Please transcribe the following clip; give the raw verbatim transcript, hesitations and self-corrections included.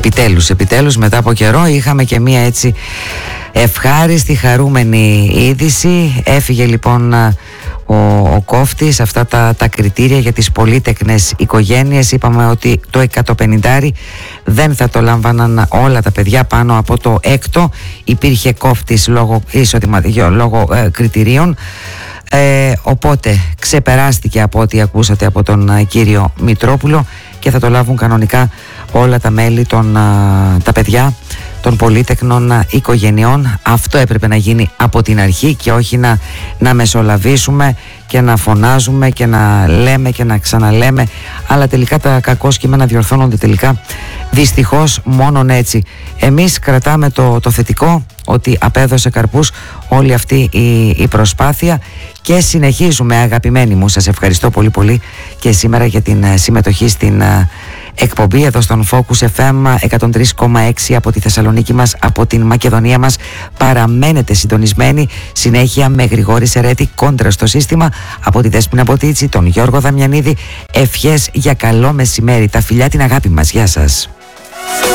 Επιτέλους, επιτέλους μετά από καιρό είχαμε και μία έτσι ευχάριστη, χαρούμενη είδηση. Έφυγε λοιπόν ο, ο κόφτης, αυτά τα, τα κριτήρια για τις πολύτεκνες οικογένειες. Είπαμε ότι το εκατοπενηντάρι δεν θα το λάμβαναν όλα τα παιδιά πάνω από το έκτο. Υπήρχε κόφτης λόγω, λόγω ε, κριτηρίων. Ε, οπότε ξεπεράστηκε από ό,τι ακούσατε από τον α, κύριο Μητρόπουλο και θα το λάβουν κανονικά όλα τα μέλη, των, α, τα παιδιά των πολύτεκνων α, οικογενειών. Αυτό έπρεπε να γίνει από την αρχή και όχι να, να μεσολαβήσουμε και να φωνάζουμε και να λέμε και να ξαναλέμε, αλλά τελικά τα κακό κείμενα διορθώνονται τελικά δυστυχώς μόνον έτσι. Εμείς κρατάμε το, το θετικό, ότι απέδωσε καρπούς όλη αυτή η, η προσπάθεια και συνεχίζουμε, αγαπημένοι μου. Σας ευχαριστώ πολύ πολύ και σήμερα για την συμμετοχή στην εκπομπή εδώ στον Focus εφ εμ εκατόν τρία κόμμα έξι από τη Θεσσαλονίκη μας, από την Μακεδονία μας. Παραμένετε συντονισμένοι συνέχεια με Γρηγόρη Σερέτη, κόντρα στο σύστημα, από τη Δέσποινα Ποτίτσι, τον Γιώργο Δαμιανίδη. Ευχές για καλό μεσημέρι, τα φιλιά, την αγάπη μας. Γεια σας.